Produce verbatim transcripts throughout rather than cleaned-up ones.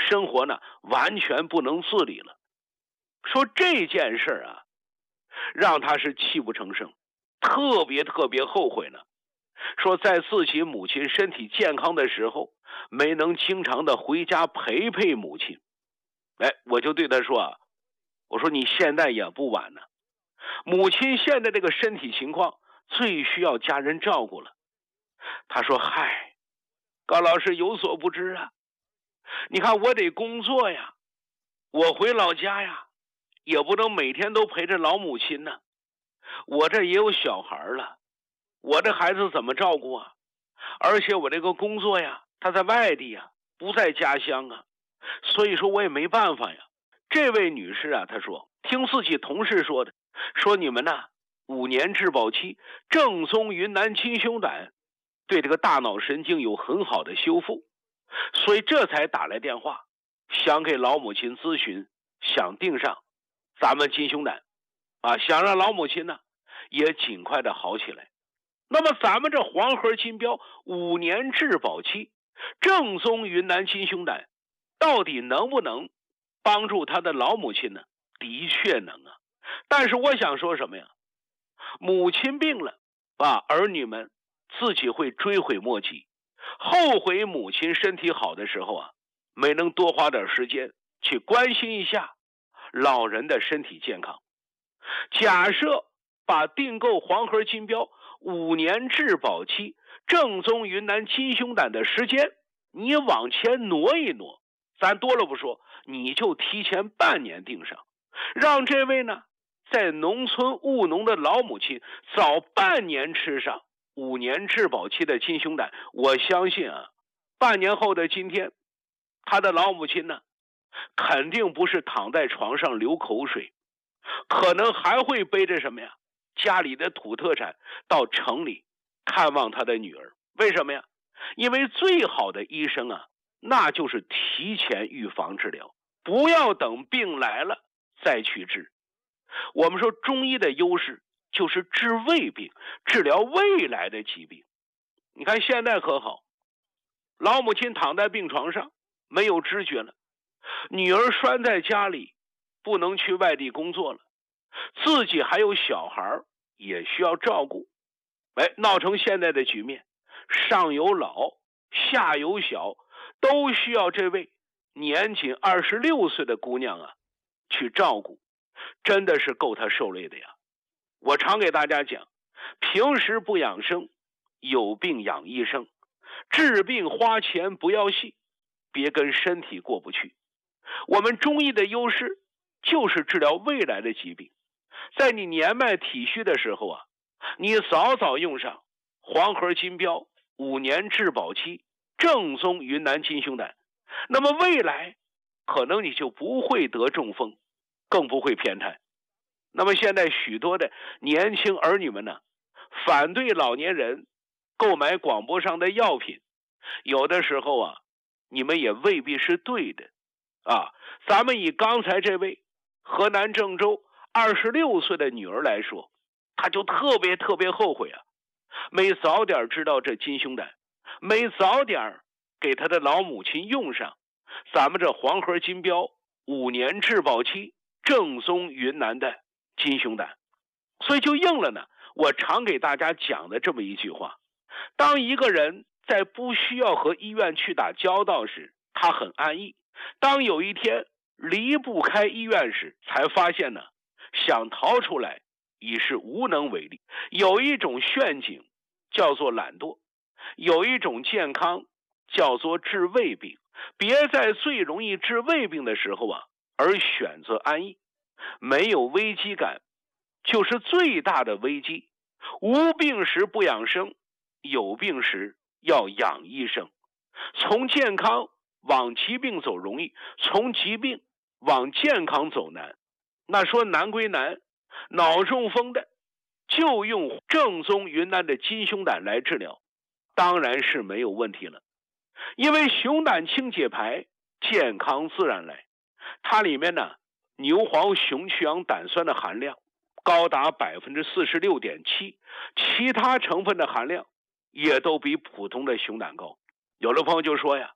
生活呢完全不能自理了。说这件事啊，让他是泣不成声，特别特别后悔呢。说在自己母亲身体健康的时候，没能经常的回家陪陪母亲。哎，我就对他说啊，我说你现在也不晚呢，母亲现在这个身体情况最需要家人照顾了。他说嗨，高老师有所不知啊，你看我得工作呀，我回老家呀，也不能每天都陪着老母亲呢，我这也有小孩了，我这孩子怎么照顾啊？而且我这个工作呀，他在外地呀，不在家乡啊，所以说我也没办法呀。这位女士啊，她说听自己同事说的，说你们呢五年质保期正宗云南金胸胆对这个大脑神经有很好的修复，所以这才打来电话，想给老母亲咨询，想订上咱们金胸胆啊，想让老母亲呢也尽快的好起来。那么咱们这黄河金标五年质保期正宗云南金胸胆到底能不能帮助他的老母亲呢？的确能啊。但是我想说什么呀？母亲病了啊，儿女们自己会追悔莫及，后悔母亲身体好的时候啊，没能多花点时间去关心一下老人的身体健康。假设把订购黄河金标五年质保期正宗云南金胸胆的时间你往前挪一挪，咱多了不说，你就提前半年订上，让这位呢在农村务农的老母亲早半年吃上五年质保期的金胸胆。我相信啊，半年后的今天，他的老母亲呢肯定不是躺在床上流口水，可能还会背着什么呀，家里的土特产到城里看望他的女儿。为什么呀？因为最好的医生啊，那就是提前预防治疗，不要等病来了再去治。我们说中医的优势就是治未病，治疗未来的疾病。你看现在可好，老母亲躺在病床上没有知觉了，女儿拴在家里不能去外地工作了，自己还有小孩也需要照顾。哎，闹成现在的局面，上有老下有小，都需要这位年仅二十六岁的姑娘啊去照顾，真的是够她受累的呀。我常给大家讲，平时不养生，有病养医生，治病花钱不要戏，别跟身体过不去。我们中医的优势就是治疗未来的疾病，在你年迈体虚的时候啊，你早早用上黄河金标五年质保期正宗云南金胸胆，那么未来可能你就不会得中风，更不会偏瘫。那么现在许多的年轻儿女们呢，反对老年人购买广播上的药品，有的时候啊，你们也未必是对的啊。咱们以刚才这位河南郑州二十六岁的女儿来说，她就特别特别后悔啊，没早点知道这金胸胆，没早点给她的老母亲用上咱们这黄河金标五年质保期正宗云南的金胸胆。所以就应了呢我常给大家讲的这么一句话，当一个人在不需要和医院去打交道时，他很安逸，当有一天离不开医院时，才发现呢想逃出来已是无能为力。有一种陷阱叫做懒惰，有一种健康叫做治未病。别在最容易治未病的时候啊而选择安逸，没有危机感就是最大的危机。无病时不养生，有病时要养医生。从健康往疾病走容易，从疾病往健康走难。那说难归难，脑中风的就用正宗云南的金胸胆来治疗，当然是没有问题了。因为熊胆清解牌，健康自然来。它里面呢，牛黄熊去氧胆酸的含量高达 百分之四十六点七， 其他成分的含量也都比普通的熊胆高。有的朋友就说呀，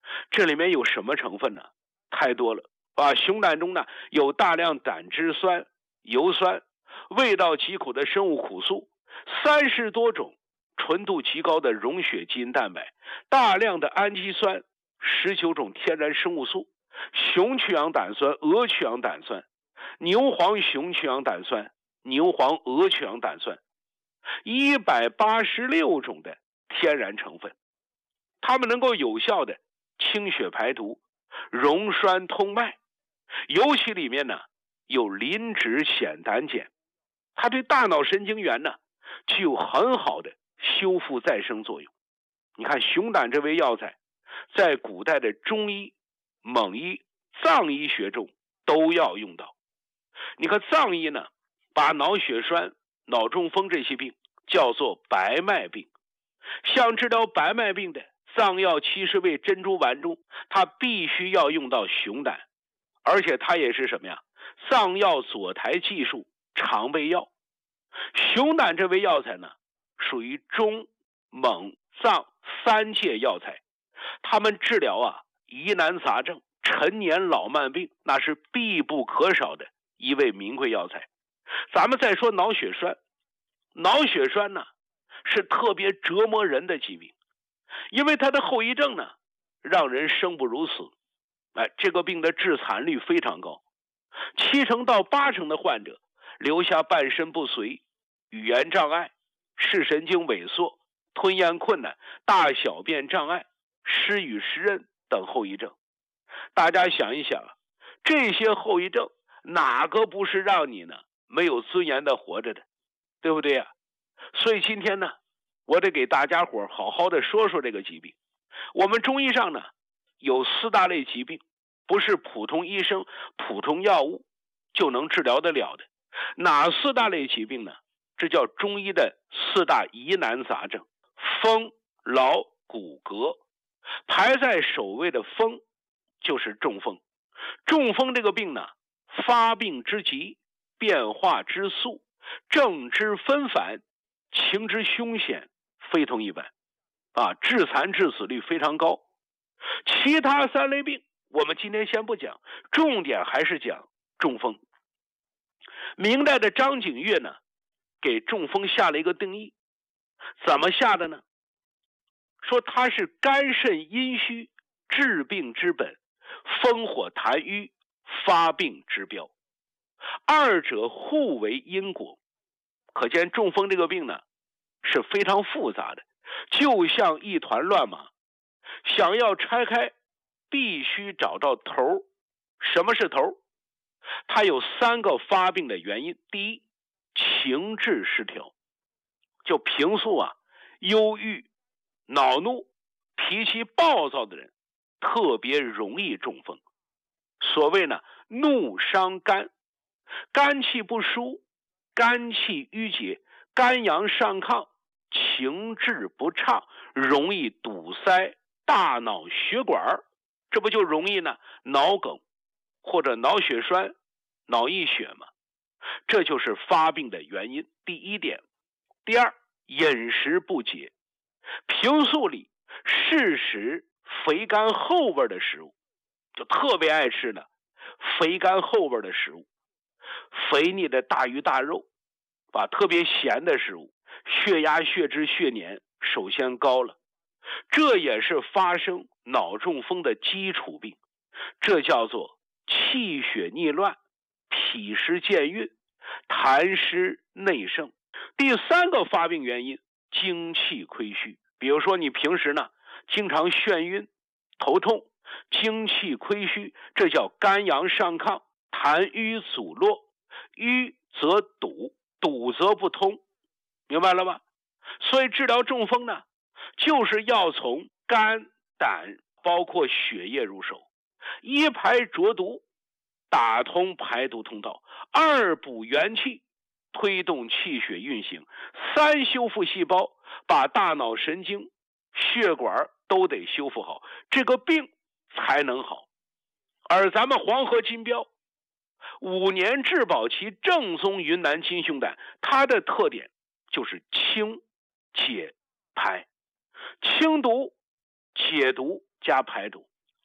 这里面有什么成分呢？太多了啊！熊胆中呢有大量胆汁酸、油酸、味道极苦的生物苦素，三十多种纯度极高的溶血基因蛋白，大量的氨基酸，十九种天然生物素，雄去氧胆酸、鹅去氧胆酸、牛黄雄去氧胆酸、牛黄鹅去氧胆酸，一百八十六种的天然成分，它们能够有效的清血排毒、溶栓通脉，尤其里面呢有磷脂酰胆碱，它对大脑神经元呢具有很好的修复再生作用。你看熊胆这味药材在古代的中医、蒙医、藏医学中都要用到。你看藏医呢把脑血栓、脑中风这些病叫做白脉病，像治疗白脉病的藏药七十味珍珠丸中，它必须要用到熊胆，而且它也是什么呀？藏药左台技术常备药。熊胆这味药材呢，属于中、蒙、藏三界药材，它们治疗啊疑难杂症、陈年老慢病，那是必不可少的一味名贵药材。咱们再说脑血栓，脑血栓呢是特别折磨人的疾病，因为它的后遗症呢让人生不如死。哎，这个病的致残率非常高，七成到八成的患者留下半身不遂、语言障碍、视神经萎缩、吞咽困难、大小便障碍、失语失认等后遗症。大家想一想啊，这些后遗症哪个不是让你呢没有尊严的活着的，对不对呀？所以今天呢，我得给大家伙好好的说说这个疾病。我们中医上呢有四大类疾病，不是普通医生、普通药物就能治疗得了的。哪四大类疾病呢？这叫中医的四大疑难杂症：风、劳、骨骼。排在首位的风就是中风。中风这个病呢，发病之急，变化之速，症之纷繁，情之凶险，非同一般啊，致残致死率非常高。其他三类病我们今天先不讲，重点还是讲中风。明代的张景岳呢给中风下了一个定义，怎么下的呢？说它是肝肾阴虚治病之本，风火痰瘀发病之标，二者互为因果。可见中风这个病呢是非常复杂的，就像一团乱麻，想要拆开必须找到头。什么是头？它有三个发病的原因。第一，情志失调，就平素啊忧郁、恼怒、脾气暴躁的人特别容易中风。所谓呢怒伤肝，肝气不舒，肝气郁结，肝阳上亢，情志不畅，容易堵塞大脑血管，这不就容易呢脑梗或者脑血栓、脑溢血吗？这就是发病的原因，第一点。第二，饮食不节，平素里适食肥甘厚味的食物，就特别爱吃呢肥甘厚味的食物，肥腻的大鱼大肉啊，特别咸的食物，血压、血脂、血粘首先高了，这也是发生脑中风的基础病，这叫做气血逆乱、脾湿健运、痰湿内盛。第三个发病原因，精气亏虚。比如说你平时呢经常眩晕、头痛，精气亏虚，这叫肝阳上亢，痰瘀阻络，瘀则堵，堵则不通，明白了吗？所以治疗中风呢，就是要从肝、胆包括血液入手，一排浊毒，打通排毒通道，二补元气，推动气血运行，三修复细胞，把大脑神经、血管都得修复好，这个病才能好。而咱们黄河金标五年质保期正宗云南金熊胆，它的特点就是清、解、排，清毒、解毒加排毒。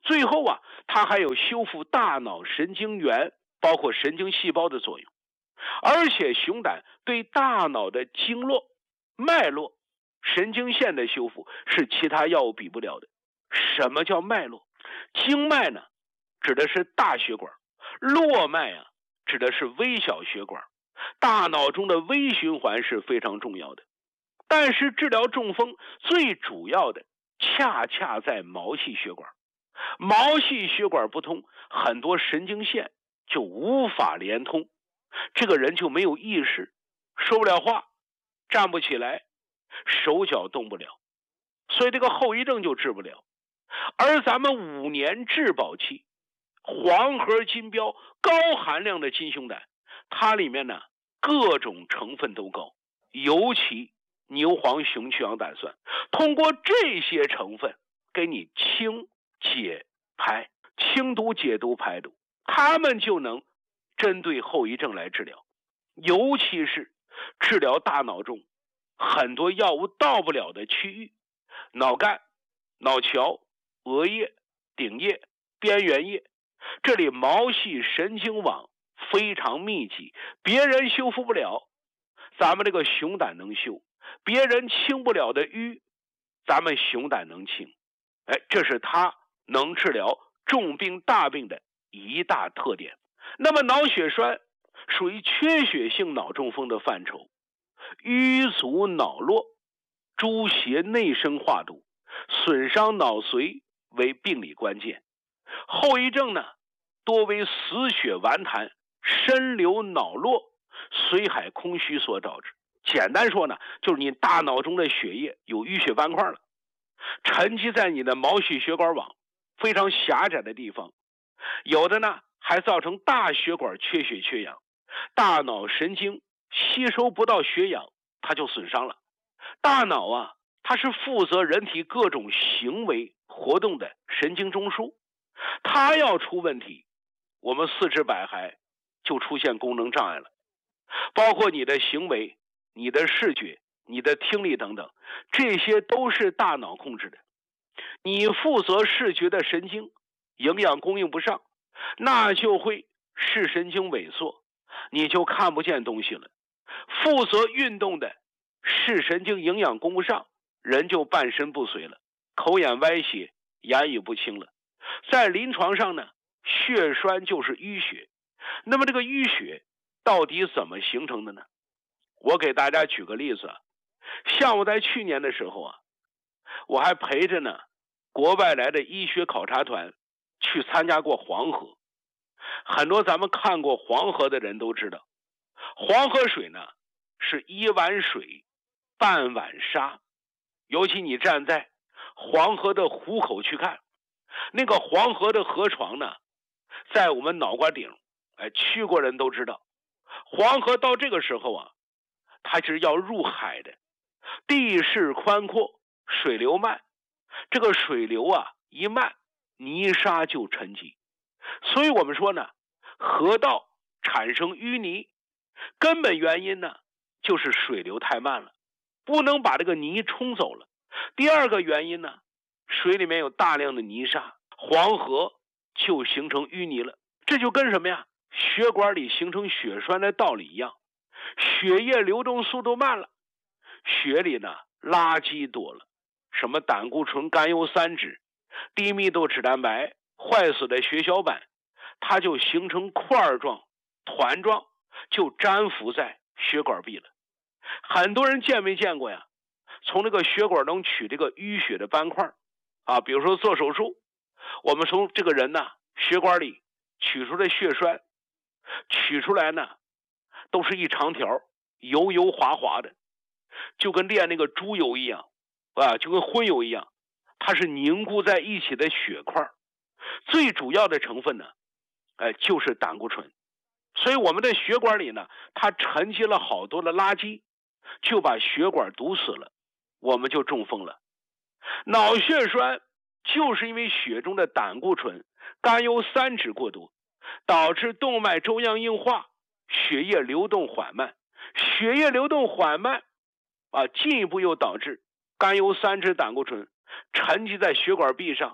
最后啊，它还有修复大脑神经元，包括神经细胞的作用。而且熊胆对大脑的经络、脉络、神经线的修复是其他药物比不了的。什么叫脉络？经脉呢，指的是大血管；络脉啊，指的是微小血管。大脑中的微循环是非常重要的。但是治疗中风最主要的恰恰在毛细血管。毛细血管不通，很多神经线就无法连通，这个人就没有意识，说不了话，站不起来，手脚动不了，所以这个后遗症就治不了。而咱们五年质保期黄河金标高含量的金熊胆，它里面呢各种成分都高，尤其牛黄熊曲氧胆酸，通过这些成分给你清解排，清毒解毒排毒，它们就能针对后遗症来治疗。尤其是治疗大脑中很多药物到不了的区域，脑干、脑桥、额叶、顶叶、边缘叶，这里毛细神经网非常密集，别人修复不了，咱们这个熊胆能修；别人清不了的瘀，咱们熊胆能清。哎，这是它能治疗重病大病的一大特点。那么脑血栓属于缺血性脑中风的范畴，瘀阻脑络，诸邪内生化毒，损伤脑髓为病理关键。后遗症呢，多为死血顽痰、深流脑络、髓海空虚所导致。简单说呢，就是你大脑中的血液有淤血斑块了，沉积在你的毛细血管网非常狭窄的地方，有的呢还造成大血管缺血缺氧，大脑神经吸收不到血氧，它就损伤了。大脑啊，它是负责人体各种行为活动的神经中枢，它要出问题，我们四肢百骸就出现功能障碍了，包括你的行为、你的视觉、你的听力等等，这些都是大脑控制的。你负责视觉的神经营养供应不上，那就会视神经萎缩，你就看不见东西了。负责运动的视神经营养供不上，人就半身不遂了，口眼歪斜，言语不清了。在临床上呢，血栓就是淤血。那么这个淤血到底怎么形成的呢？我给大家举个例子啊，像我在去年的时候啊，我还陪着呢国外来的医学考察团去参加过黄河。很多咱们看过黄河的人都知道，黄河水呢是一碗水半碗沙。尤其你站在黄河的湖口去看，那个黄河的河床呢在我们脑瓜顶，哎，去过人都知道，黄河到这个时候啊，它是要入海的，地势宽阔，水流慢，这个水流啊一慢，泥沙就沉积。所以我们说呢，河道产生淤泥，根本原因呢就是水流太慢了，不能把这个泥冲走了。第二个原因呢，水里面有大量的泥沙，黄河就形成淤泥了。这就跟什么呀？血管里形成血栓的道理一样，血液流动速度慢了，血里呢垃圾多了，什么胆固醇、甘油三酯、低密度脂蛋白、坏死的血小板，它就形成块状、团状，就粘附在血管壁了。很多人见没见过呀？从这个血管能取这个淤血的斑块啊，比如说做手术，我们从这个人呢血管里取出的血栓，取出来呢都是一长条油油滑滑的，就跟炼那个猪油一样啊，就跟荤油一样，它是凝固在一起的血块。最主要的成分呢，哎，就是胆固醇。所以我们的血管里呢，它沉积了好多的垃圾，就把血管堵死了，我们就中风了。脑血栓就是因为血中的胆固醇、甘油三酯过多，导致动脉粥样硬化，血液流动缓慢，血液流动缓慢啊，进一步又导致甘油三酯、胆固醇沉积在血管壁上，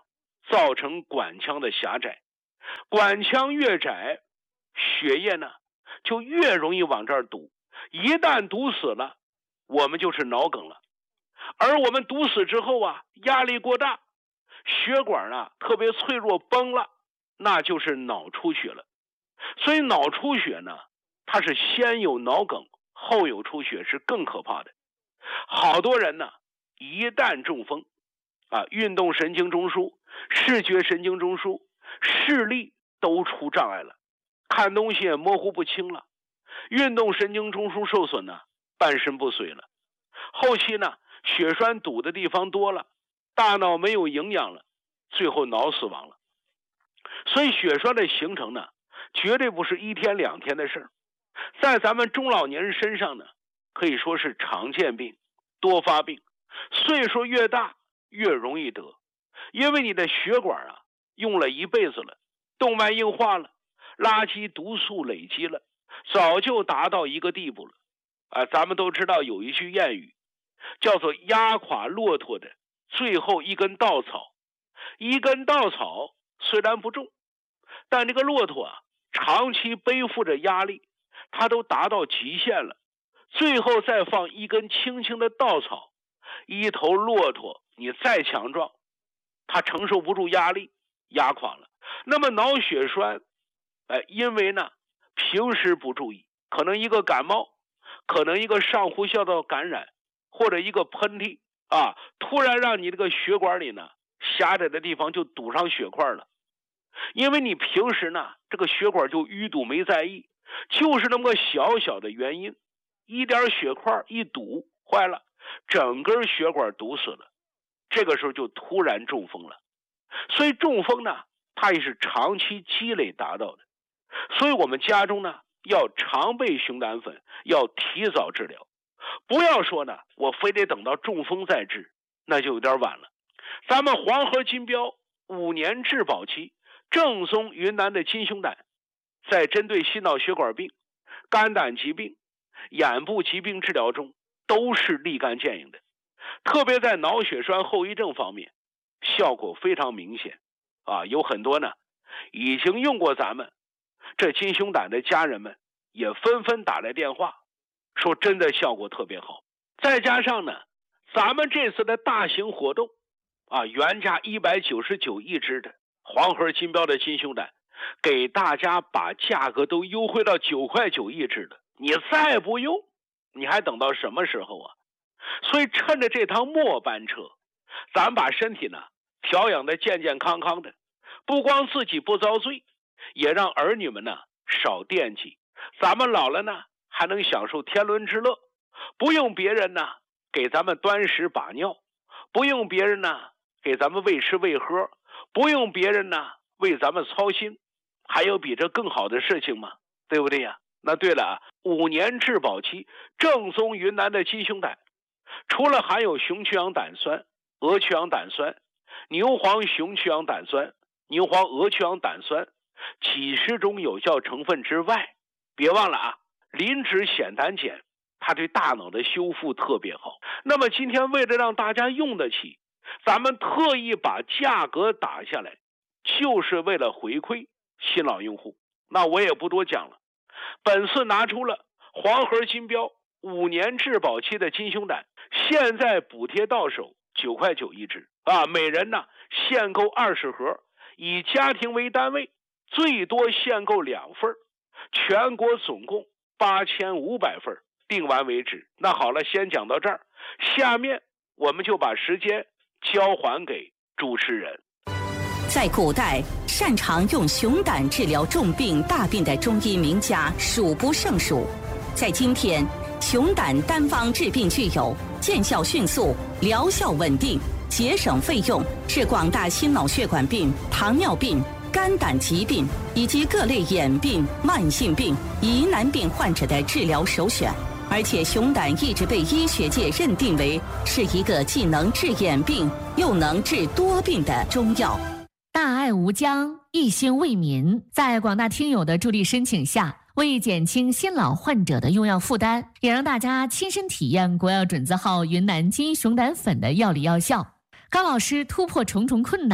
造成管腔的狭窄。管腔越窄，血液呢就越容易往这儿堵，一旦堵死了，我们就是脑梗了。而我们堵死之后啊，压力过大，血管啊特别脆弱崩了，那就是脑出血了。所以脑出血呢，它是先有脑梗后有出血，是更可怕的。好多人呢一旦中风啊，运动神经中枢、视觉神经中枢、视力都出障碍了，看东西也模糊不清了，运动神经中枢受损呢，半身不遂了。后期呢，血栓堵的地方多了，大脑没有营养了，最后脑死亡了。所以血栓的形成呢，绝对不是一天两天的事儿，在咱们中老年人身上呢，可以说是常见病、多发病，岁数越大越容易得，因为你的血管啊用了一辈子了，动脉硬化了，垃圾毒素累积了，早就达到一个地步了啊。咱们都知道有一句谚语，叫做压垮骆驼的最后一根稻草。一根稻草虽然不重，但这个骆驼啊长期背负着压力，它都达到极限了，最后再放一根轻轻的稻草，一头骆驼你再强壮，它承受不住压力，压垮了。那么脑血栓哎，因为呢平时不注意，可能一个感冒，可能一个上呼吸道感染，或者一个喷嚏啊，突然让你这个血管里呢狭窄的地方就堵上血块了。因为你平时呢这个血管就淤堵没在意，就是那么个小小的原因，一点血块一堵坏了，整根血管堵死了，这个时候就突然中风了。所以中风呢它也是长期积累达到的，所以我们家中呢要常备熊胆粉，要提早治疗，不要说呢我非得等到中风再治，那就有点晚了。咱们黄河金标五年质保期正宗云南的金熊胆，在针对心脑血管病、肝胆疾病、眼部疾病治疗中都是立竿见影的，特别在脑血栓后遗症方面效果非常明显啊。有很多呢已经用过咱们这金熊胆的家人们也纷纷打来电话说真的效果特别好。再加上呢咱们这次的大型活动啊，原价一百九十九一支的黄河金标的金熊胆，给大家把价格都优惠到九块九一支的，你再不用你还等到什么时候啊？所以趁着这趟末班车，咱把身体呢调养的健健康康的，不光自己不遭罪，也让儿女们呢少惦记，咱们老了呢还能享受天伦之乐，不用别人呢给咱们端屎把尿，不用别人呢给咱们喂吃喂喝，不用别人呢为咱们操心，还有比这更好的事情吗？对不对呀？那对了啊，五年质保期正宗云南的金熊胆，除了含有熊曲氧胆酸、鹅曲氧胆酸、牛黄熊曲氧胆酸、牛黄鹅曲氧胆酸几十种有效成分之外，别忘了啊，磷脂酰胆碱它对大脑的修复特别好。那么今天为了让大家用得起，咱们特意把价格打下来，就是为了回馈新老用户。那我也不多讲了，本次拿出了黄河金标五年质保期的金熊胆，现在补贴到手九块九一支啊，每人呢限购二十盒，以家庭为单位，最多限购两份，全国总共八千五百份，订完为止。那好了，先讲到这儿，下面我们就把时间交还给主持人。 在古代，擅长用熊胆治疗重病大病的中医名家数不胜数。在今天，熊胆单方治病具有见效迅速、疗效稳定、节省费用，是广大心脑血管病、糖尿病、肝胆疾病以及各类眼病、慢性病、疑难病患者的治疗首选。而且熊胆一直被医学界认定为是一个既能治眼病又能治多病的中药。 大爱无疆，一心为民，在广大听友的助力申请下，为减轻新老患者的用药负担，也让大家亲身体验国药准字号云南金熊胆粉的药理药效。高老师突破重重困难，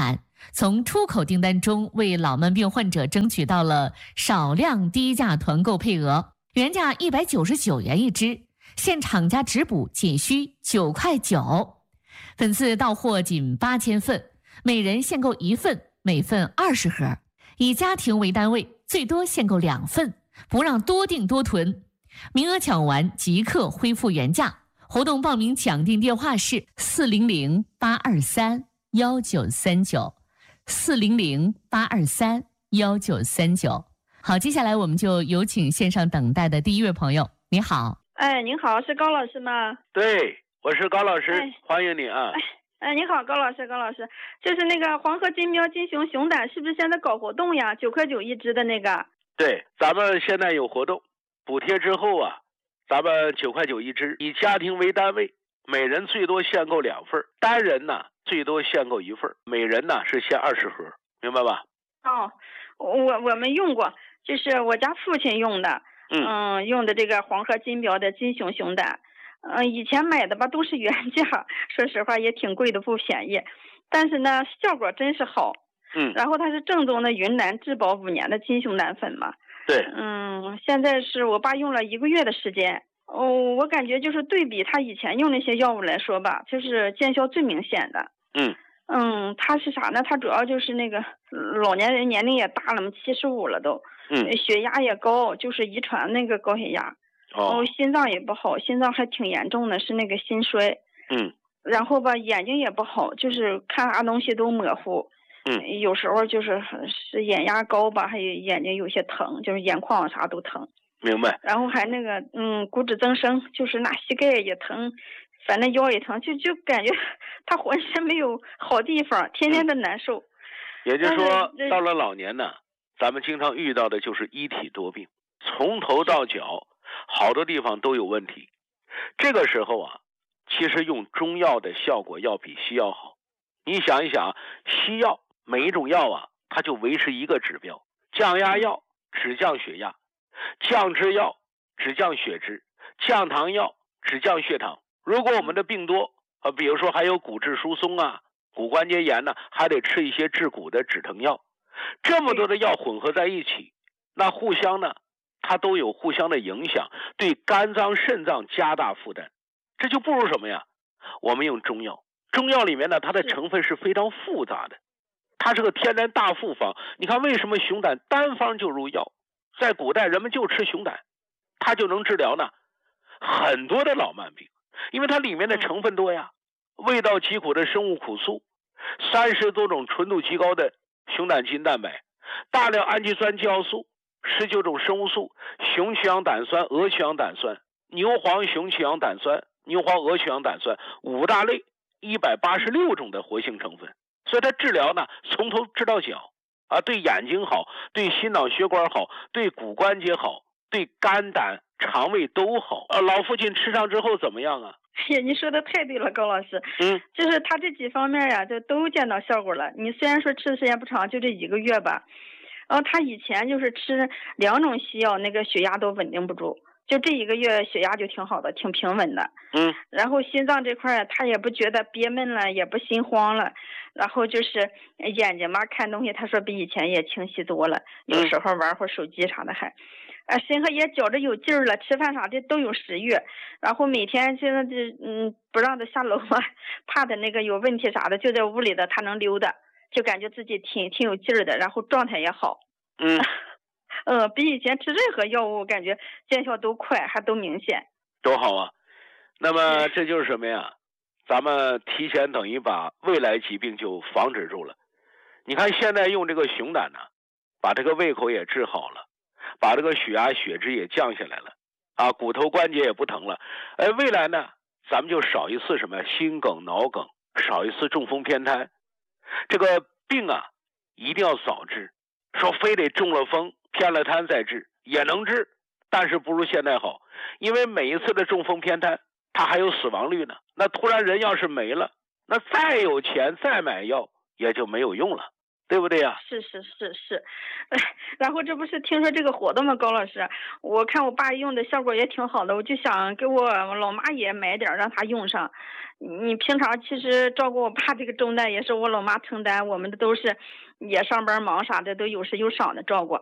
从出口订单中为老慢病患者争取到了少量低价团购配额，原价一百九十九元一支，现厂家直补仅需九块九。本次到货仅八千份，每人限购一份，每份二十盒，以家庭为单位，最多限购两份，不让多订多囤。名额抢完即刻恢复原价。活动报名抢订电话是四零零八二三幺九三九。四零零八二三幺九三九。好，接下来我们就有请线上等待的第一位朋友。你好， 哎，您好，是高老师吗？ 对，我是高老师， 哎、 欢迎你啊。 哎，哎，你好，高老师，高老师，就是那个黄河金标金熊熊胆，是不是现在搞活动呀？九块九一只的那个。 对，咱们现在有活动，补贴之后啊，咱们九块九一只，以家庭为单位，每人最多限购两份，单人呢最多限购一份，每人呢是限二十盒，明白吧？ 哦，我我们用过，就是我家父亲用的，嗯、呃，用的这个黄河金标的金熊熊胆，嗯、呃，以前买的吧都是原价，说实话也挺贵的，不便宜，但是呢效果真是好， 嗯， 然后它是正宗的云南质保五年的金熊胆粉嘛， 对， 嗯，现在是我爸用了一个月的时间。哦，我感觉就是对比他以前用那些药物来说吧，就是见效最明显的。 嗯嗯，他是啥呢？他主要就是那个老年人年龄也大了嘛，七十五了都， 嗯， 血压也高，就是遗传那个高血压。 哦， 哦，心脏也不好，心脏还挺严重的，是那个心衰。 嗯， 然后吧，眼睛也不好，就是看啥东西都模糊。 嗯， 有时候就是是眼压高吧，还有眼睛有些疼，就是眼眶啥都疼。 明白。 然后还那个嗯骨质增生，就是那膝盖也疼，反正腰也疼，就就感觉他浑身没有好地方，天天的难受。 也就是说，到了老年呢，咱们经常遇到的就是一体多病，从头到脚好多地方都有问题。这个时候啊，其实用中药的效果要比西药好。你想一想，西药每一种药啊，它就维持一个指标，降压药只降血压，降脂药只降血脂，降糖药只降血糖。如果我们的病多啊，比如说还有骨质疏松啊、骨关节炎呢，还得吃一些治骨的止疼药。这么多的药混合在一起，那互相呢，它都有互相的影响，对肝脏、肾脏加大负担。这就不如什么呀？我们用中药，中药里面呢，它的成分是非常复杂的，它是个天然大复方。你看为什么熊胆单方就入药？在古代人们就吃熊胆，它就能治疗呢很多的老慢病，因为它里面的成分多呀，味道极苦的生物苦素，三十多种纯度极高的熊胆基因蛋白，大量氨基酸、酵素，十九种生物素，雄曲氧胆酸、鹅曲氧胆酸、牛黄雄曲氧胆酸、牛黄鹅曲氧胆酸，五大类一百八十六种的活性成分，所以它治疗呢从头治到脚啊，对眼睛好，对心脑血管好，对骨关节好，对肝胆肠胃都好。呃，老父亲吃上之后怎么样啊？ 呀，你说的太对了，高老师。 嗯， 就是他这几方面呀，就都见到效果了。你虽然说吃的时间不长，就这一个月吧，然后他以前就是吃两种西药，那个血压都稳定不住，就这一个月血压就挺好的，挺平稳的。 嗯， 然后心脏这块他也不觉得憋闷了，也不心慌了，然后就是眼睛嘛，看东西他说比以前也清晰多了，有时候玩会儿手机啥的还。啊，身上也觉着有劲儿了，吃饭啥的都有食欲，然后每天现在这嗯不让他下楼嘛，怕他那个有问题啥的，就在屋里的他能溜达，就感觉自己挺挺有劲儿的，然后状态也好。 嗯， 呃，比以前吃任何药物感觉见效都快，还都明显。 都好啊。那么这就是什么呀？咱们提前等于把未来疾病就防止住了。你看现在用这个熊胆呢，把这个胃口也治好了。把这个血压血脂也降下来了啊，骨头关节也不疼了。哎，未来呢咱们就少一次什么心梗脑梗，少一次中风偏瘫。这个病啊一定要早治，说非得中了风偏了瘫再治也能治，但是不如现在好。因为每一次的中风偏瘫它还有死亡率呢，那突然人要是没了，那再有钱再买药也就没有用了，对不对呀？ 是是是是， 然后这不是听说这个活动吗？高老师，我看我爸用的效果也挺好的，我就想给我老妈也买点让她用上。你平常其实照顾我爸这个重担也是我老妈承担，我们的都是也上班忙啥的，都有时有赏的照顾。